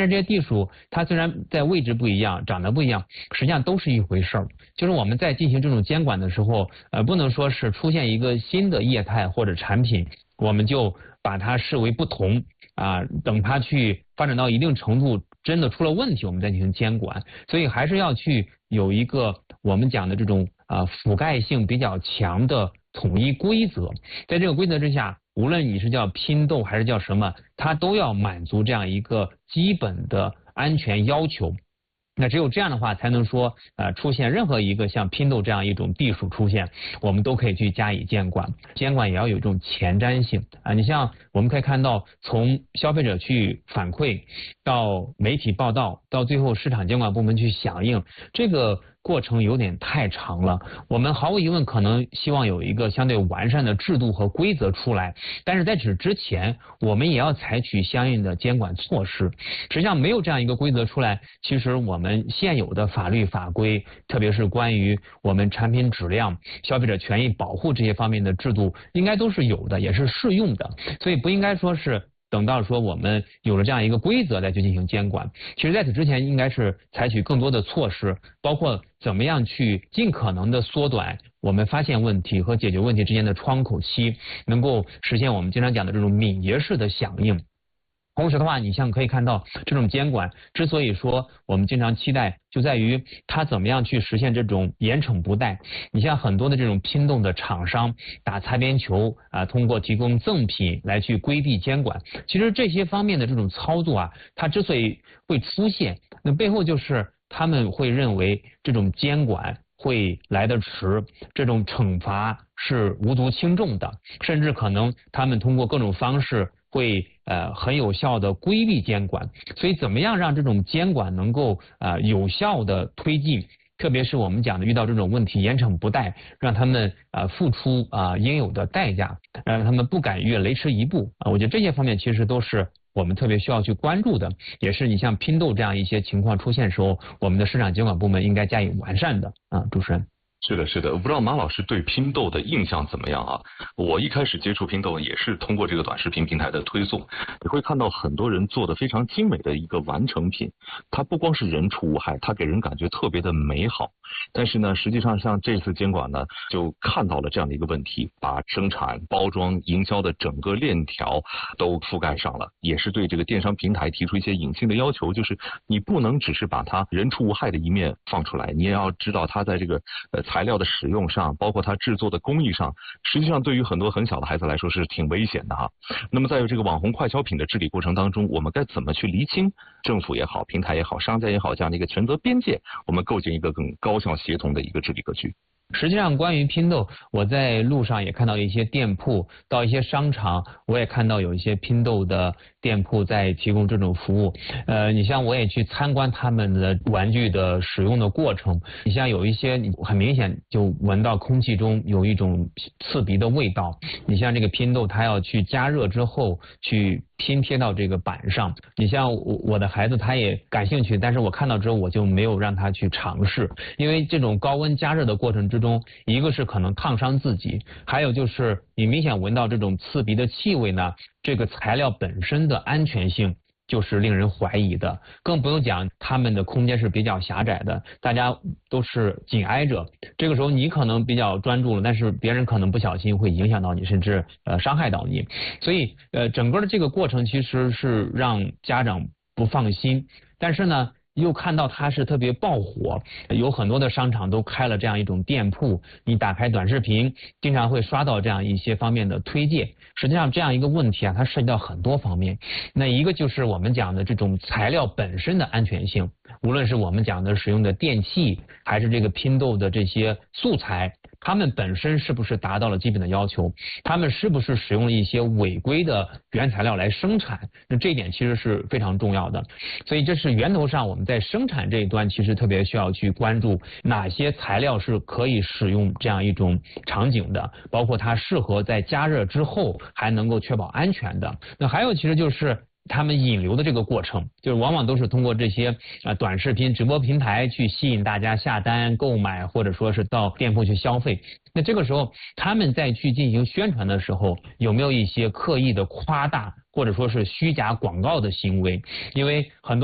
是这些地鼠它虽然在位置不一样，长得不一样，实际上都是一回事儿。就是我们在进行这种监管的时候，不能说是出现一个新的业态或者产品，我们就把它视为不同啊，等它去发展到一定程度，真的出了问题，我们再进行监管。所以还是要去有一个我们讲的这种覆盖性比较强的统一规则，在这个规则之下，无论你是叫拼豆还是叫什么，它都要满足这样一个基本的安全要求。那只有这样的话，才能说出现任何一个像拼豆这样一种地鼠出现，我们都可以去加以监管。监管也要有一种前瞻性啊。你像我们可以看到，从消费者去反馈，到媒体报道，到最后市场监管部门去响应，这个过程有点太长了。我们毫无疑问可能希望有一个相对完善的制度和规则出来，但是在此之前，我们也要采取相应的监管措施。实际上没有这样一个规则出来，其实我们现有的法律法规，特别是关于我们产品质量、消费者权益保护这些方面的制度，应该都是有的，也是适用的，所以不应该说是等到说我们有了这样一个规则再去进行监管。其实在此之前应该是采取更多的措施，包括怎么样去尽可能的缩短我们发现问题和解决问题之间的窗口期，能够实现我们经常讲的这种敏捷式的响应。同时的话，你像可以看到，这种监管之所以说我们经常期待，就在于它怎么样去实现这种严惩不贷。你像很多的这种拼豆的厂商打擦边球啊，通过提供赠品来去规避监管。其实这些方面的这种操作啊，它之所以会出现，那背后就是他们会认为这种监管会来得迟，这种惩罚是无足轻重的，甚至可能他们通过各种方式会很有效的规避监管。所以怎么样让这种监管能够有效的推进，特别是我们讲的遇到这种问题严惩不贷，让他们付出应有的代价，让他们不敢越雷池一步我觉得这些方面其实都是我们特别需要去关注的，也是你像拼豆这样一些情况出现时候，我们的市场监管部门应该加以完善的主持人。 是的，是的，我不知道马老师对拼豆的印象怎么样啊？我一开始接触拼豆也是通过这个短视频平台的推送，你会看到很多人做的非常精美的一个完成品，它不光是人畜无害，它给人感觉特别的美好。但是呢，实际上像这次监管呢，就看到了这样的一个问题，把生产、包装、营销的整个链条都覆盖上了，也是对这个电商平台提出一些隐性的要求，就是你不能只是把它人畜无害的一面放出来，你也要知道它在这个材料的使用上，包括它制作的工艺上，实际上对于很多很小的孩子来说是挺危险的哈。那么在这个网红快消品的治理过程当中，我们该怎么去厘清政府也好、平台也好、商家也好这样的一个权责边界，我们构建一个更高效协同的一个治理格局？ 实际上，关于拼豆，我在路上也看到一些店铺，到一些商场，我也看到有一些拼豆的店铺在提供这种服务。你像我也去参观他们的玩具的使用的过程，你像有一些很明显就闻到空气中有一种刺鼻的味道。你像这个拼豆，它要去加热之后去拼贴到这个板上。你像我的孩子他也感兴趣，但是我看到之后我就没有让他去尝试，因为这种高温加热的过程之中，一个是可能烫伤自己，还有就是你明显闻到这种刺鼻的气味呢，这个材料本身的安全性就是令人怀疑的，更不用讲他们的空间是比较狭窄的，大家都是紧挨着，这个时候你可能比较专注了，但是别人可能不小心会影响到你，甚至伤害到你。所以整个的这个过程其实是让家长不放心，但是呢又看到它是特别爆火，有很多的商场都开了这样一种店铺，你打开短视频经常会刷到这样一些方面的推荐。实际上这样一个问题它涉及到很多方面，那一个就是我们讲的这种材料本身的安全性，无论是我们讲的使用的电器，还是这个拼豆的这些素材，它们本身是不是达到了基本的要求，它们是不是使用了一些违规的原材料来生产，那这一点其实是非常重要的。所以这是源头上我们在生产这一端其实特别需要去关注哪些材料是可以使用这样一种场景的，包括它适合在加热之后还能够确保安全的。那还有其实就是他们引流的这个过程，就是往往都是通过这些短视频直播平台去吸引大家下单购买，或者说是到店铺去消费。那这个时候他们在去进行宣传的时候，有没有一些刻意的夸大或者说是虚假广告的行为？因为很多